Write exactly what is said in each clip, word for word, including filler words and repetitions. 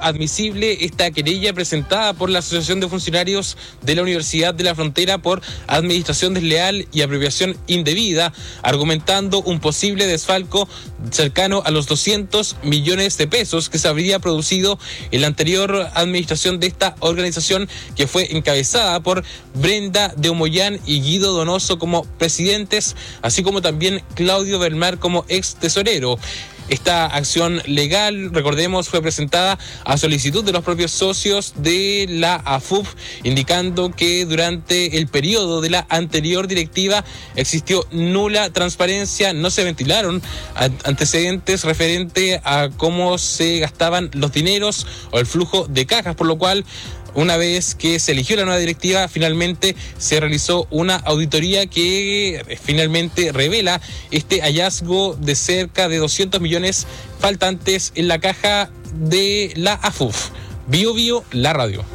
admisible esta querella presentada por la Asociación de Funcionarios de la Universidad de la Frontera por administración desleal y apropiación indebida, argumentando un posible desfalco cercano a los doscientos millones de pesos que se habría producido en la anterior administración de esta organización, que fue encabezada por Brenda de Humoyán y Guido Donoso como presidentes, así como también Claudio Belmar como ex tesorero. Esta acción legal, recordemos, fue presentada a solicitud de los propios socios de la A F U F, indicando que durante el periodo de la anterior directiva existió nula transparencia, no se ventilaron antecedentes referente a cómo se gastaban los dineros o el flujo de cajas, por lo cual, una vez que se eligió la nueva directiva, finalmente se realizó una auditoría que finalmente revela este hallazgo de cerca de doscientos millones faltantes en la caja de la A F U F. Bio Bio, la radio.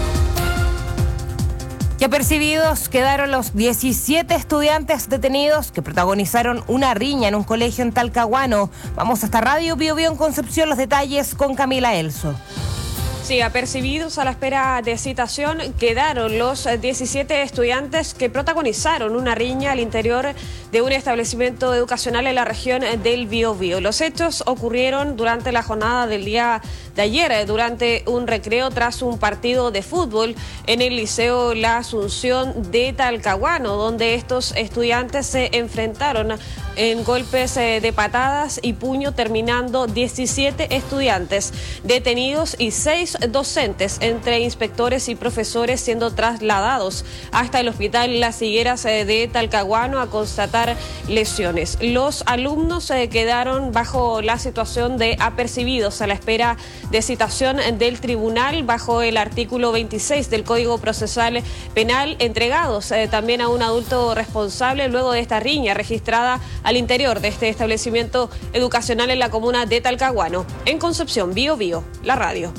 Y apercibidos quedaron los diecisiete estudiantes detenidos que protagonizaron una riña en un colegio en Talcahuano. Vamos hasta Radio Bio Bio en Concepción, los detalles con Camila Elso. Sí, apercibidos a la espera de citación quedaron los diecisiete estudiantes que protagonizaron una riña al interior de un establecimiento educacional en la región del Biobío. Los hechos ocurrieron durante la jornada del día de ayer, durante un recreo tras un partido de fútbol en el Liceo La Asunción de Talcahuano, donde estos estudiantes se enfrentaron en golpes de patadas y puño, terminando diecisiete estudiantes detenidos y seis docentes, entre inspectores y profesores, siendo trasladados hasta el hospital Las Higueras de Talcahuano a constatar lesiones. Los alumnos quedaron bajo la situación de apercibidos a la espera de citación del tribunal bajo el artículo veintiséis del Código Procesal Penal, entregados también a un adulto responsable luego de esta riña registrada al interior de este establecimiento educacional en la comuna de Talcahuano. En Concepción, Bio Bio, la radio.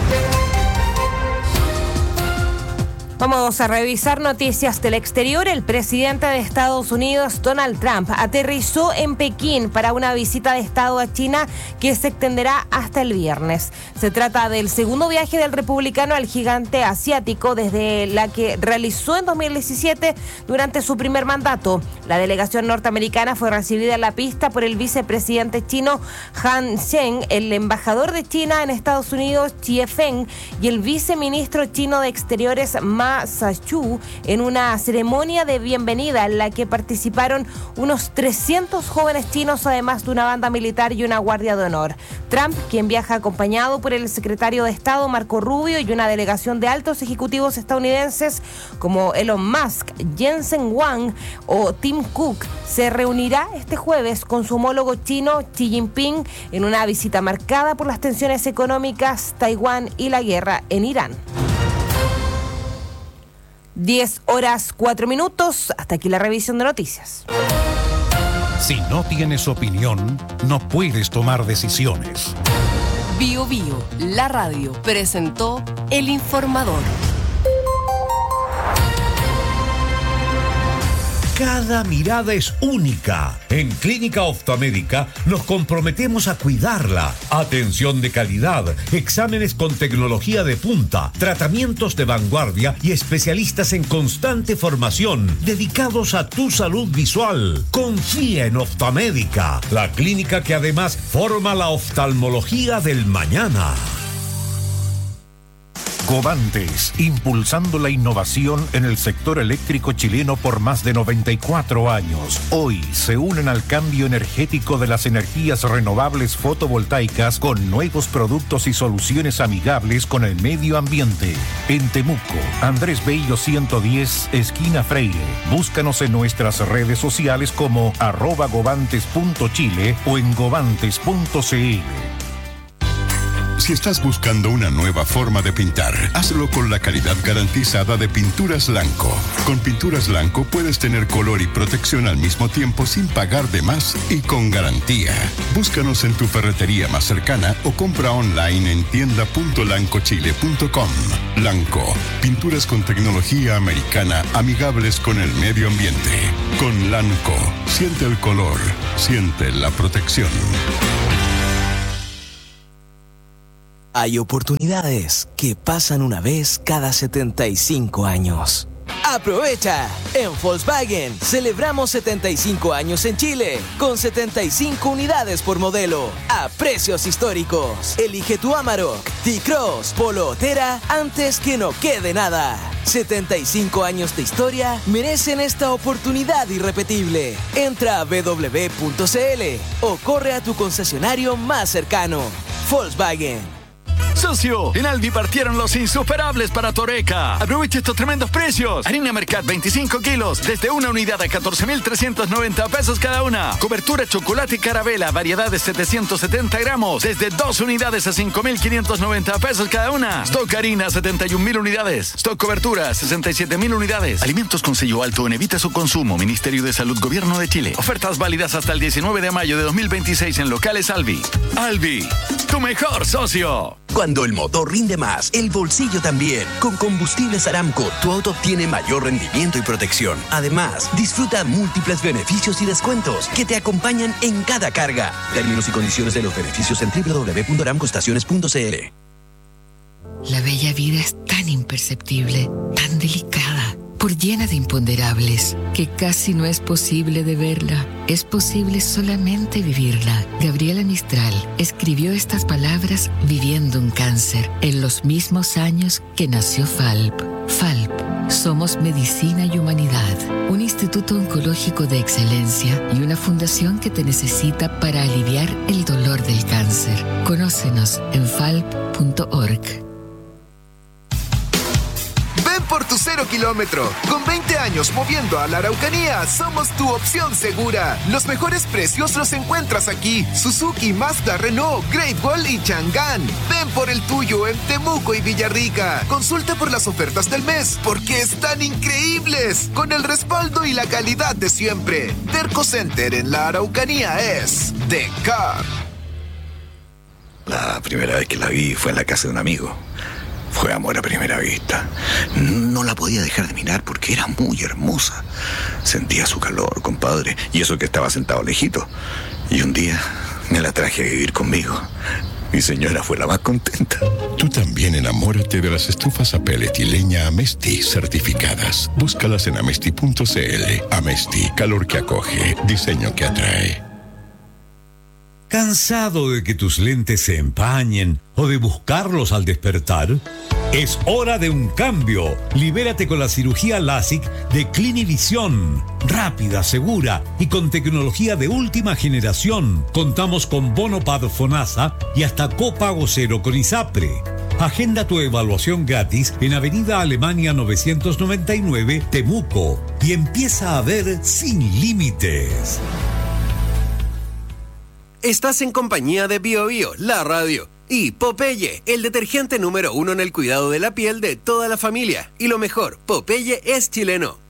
Vamos a revisar noticias del exterior. El presidente de Estados Unidos, Donald Trump, aterrizó en Pekín para una visita de Estado a China que se extenderá hasta el viernes. Se trata del segundo viaje del republicano al gigante asiático desde la que realizó en dos mil diecisiete durante su primer mandato. La delegación norteamericana fue recibida en la pista por el vicepresidente chino Han Zheng, el embajador de China en Estados Unidos, Xie Feng, y el viceministro chino de Exteriores, Ma Sachu, en una ceremonia de bienvenida en la que participaron unos trescientos jóvenes chinos, además de una banda militar y una guardia de honor. Trump, quien viaja acompañado por el secretario de Estado Marco Rubio y una delegación de altos ejecutivos estadounidenses como Elon Musk, Jensen Huang o Tim Cook, se reunirá este jueves con su homólogo chino Xi Jinping en una visita marcada por las tensiones económicas, Taiwán y la guerra en Irán. diez horas cuatro minutos. Hasta aquí la revisión de noticias. Si no tienes opinión, no puedes tomar decisiones. Bio Bio, la radio, presentó El Informador. Cada mirada es única. En Clínica Oftalmédica nos comprometemos a cuidarla. Atención de calidad, exámenes con tecnología de punta, tratamientos de vanguardia y especialistas en constante formación dedicados a tu salud visual. Confía en Oftalmédica, la clínica que además forma la oftalmología del mañana. Covantes, impulsando la innovación en el sector eléctrico chileno por más de noventa y cuatro años. Hoy se unen al cambio energético de las energías renovables fotovoltaicas con nuevos productos y soluciones amigables con el medio ambiente. En Temuco, Andrés Bello ciento diez, esquina Freire. Búscanos en nuestras redes sociales como arroba govantes punto chile o en govantes punto cl. Si estás buscando una nueva forma de pintar, hazlo con la calidad garantizada de Pinturas Lanco. Con Pinturas Lanco puedes tener color y protección al mismo tiempo sin pagar de más y con garantía. Búscanos en tu ferretería más cercana o compra online en tienda punto lanco chile punto com. Lanco, pinturas con tecnología americana amigables con el medio ambiente. Con Lanco, siente el color, siente la protección. Hay oportunidades que pasan una vez cada setenta y cinco años. ¡Aprovecha! En Volkswagen celebramos setenta y cinco años en Chile, con setenta y cinco unidades por modelo, a precios históricos. Elige tu Amarok, T-Cross, Polo o Tera antes que no quede nada. setenta y cinco años de historia merecen esta oportunidad irrepetible. Entra a doble u doble u doble u punto c l o corre a tu concesionario más cercano. Volkswagen. Socio, en Alvi partieron los insuperables para Toreca. Aprovecha estos tremendos precios. Harina Mercat veinticinco kilos, desde una unidad a catorce mil trescientos noventa pesos cada una. Cobertura chocolate y carabela, variedad de setecientos setenta gramos, desde dos unidades a cinco mil quinientos noventa pesos cada una. Stock harina, setenta y un mil unidades. Stock cobertura, sesenta y siete mil unidades. Alimentos con sello alto en evita su consumo. Ministerio de Salud, Gobierno de Chile. Ofertas válidas hasta el diecinueve de mayo de dos mil veintiséis en locales Alvi. Alvi, tu mejor socio. Cuando el motor rinde más, el bolsillo también. Con Combustibles Aramco, tu auto obtiene mayor rendimiento y protección. Además, disfruta múltiples beneficios y descuentos que te acompañan en cada carga. Términos y condiciones de los beneficios en doble u doble u doble u punto aramco estaciones punto c l. La bella vida es tan imperceptible, tan delicada, por llena de imponderables, que casi no es posible de verla. Es posible solamente vivirla. Gabriela Mistral escribió estas palabras viviendo un cáncer en los mismos años que nació Falp. Falp, somos medicina y humanidad, un instituto oncológico de excelencia y una fundación que te necesita para aliviar el dolor del cáncer. Conócenos en falp punto org. Ven por tu cero kilómetro. Con veinte años moviendo a la Araucanía, somos tu opción segura. Los mejores precios los encuentras aquí. Suzuki, Mazda, Renault, Great Wall y Chang'an. Ven por el tuyo en Temuco y Villarrica. Consulta por las ofertas del mes, porque están increíbles. Con el respaldo y la calidad de siempre. Terco Center en la Araucanía es The Car. La primera vez que la vi fue en la casa de un amigo. Fue amor a primera vista. No la podía dejar de mirar porque era muy hermosa. Sentía su calor, compadre, y eso que estaba sentado lejito. Y un día me la traje a vivir conmigo. Mi señora fue la más contenta. Tú también enamórate de las estufas a pellet y leña Amesti certificadas. Búscalas en amesti punto c l. Amesti, calor que acoge, diseño que atrae. ¿Cansado de que tus lentes se empañen o de buscarlos al despertar? Es hora de un cambio. Libérate con la cirugía LASIK de Clinivision. Rápida, segura y con tecnología de última generación. Contamos con Bonopad Fonasa y hasta copago cero con ISAPRE. Agenda tu evaluación gratis en Avenida Alemania novecientos noventa y nueve, Temuco, y empieza a ver sin límites. Estás en compañía de Bio Bio, la radio, y Popeye, el detergente número uno en el cuidado de la piel de toda la familia. Y lo mejor, Popeye es chileno.